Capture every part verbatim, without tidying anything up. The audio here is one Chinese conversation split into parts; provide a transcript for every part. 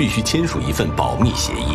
必须签署一份保密协议。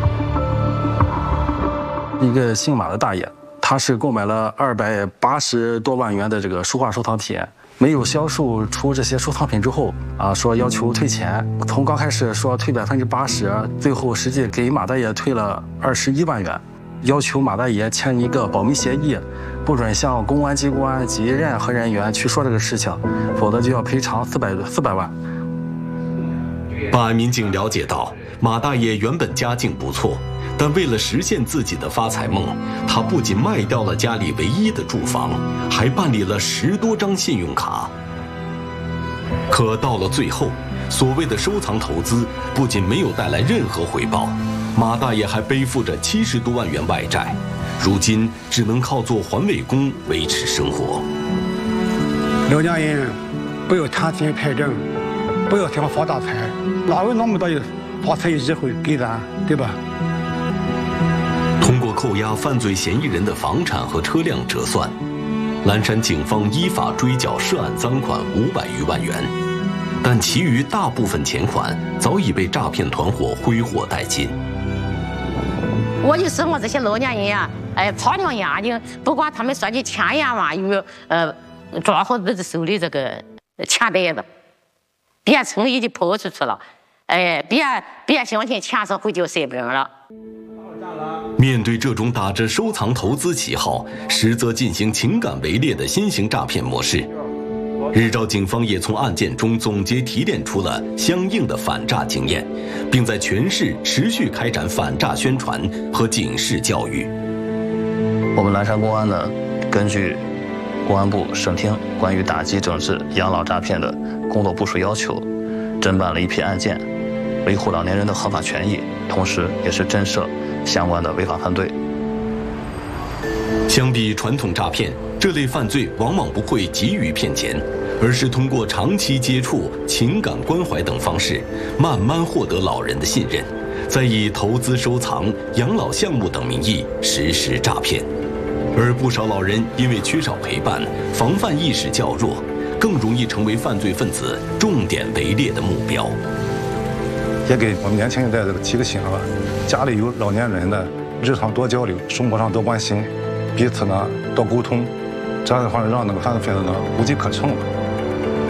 一个姓马的大爷，他是购买了二百八十多万元的这个书画收藏品，没有销售出这些收藏品之后啊，说要求退钱。从刚开始说退百分之八十，最后实际给马大爷退了二十一万元，要求马大爷签一个保密协议，不准向公安机关及任何人员去说这个事情，否则就要赔偿四百四百万。 办案民警了解到，马大爷原本家境不错，但为了实现自己的发财梦，他不仅卖掉了家里唯一的住房，还办理了十多张信用卡。可到了最后，所谓的收藏投资不仅没有带来任何回报，马大爷还背负着七十多万元外债，如今只能靠做环卫工维持生活。 老年人不要贪钱太正，不要想发大财，哪有那么大的发财机会给咱，对吧？ 通过扣押犯罪嫌疑人的房产和车辆折算，蓝山警方依法追缴涉案赃款五百余万元，但其余大部分钱款早已被诈骗团伙挥霍殆尽。 我就生活这些老年人呀，哎，擦亮眼睛，不管他们说的千言万语，呃，抓好自己手里这个钱袋子，别轻易的抛出去了，哎，别别相信钱上会叫塞本了。 面对这种打着收藏投资旗号，实则进行情感围猎的新型诈骗模式，日照警方也从案件中总结提炼出了相应的反诈经验，并在全市持续开展反诈宣传和警示教育。 我们蓝山公安呢，根据公安部省厅关于打击整治养老诈骗的工作部署要求，侦办了一批案件，维护老年人的合法权益，同时也是震慑相关的违法犯罪。 相比传统诈骗，这类犯罪往往不会急于骗钱，而是通过长期接触、情感关怀等方式，慢慢获得老人的信任，再以投资收藏、养老项目等名义实施诈骗。而不少老人因为缺少陪伴，防范意识较弱，更容易成为犯罪分子重点围猎的目标。 也给我们年轻一代这个提个醒啊，家里有老年人的，日常多交流，生活上多关心，彼此呢多沟通，这样的话让那个犯罪分子呢无机可乘了。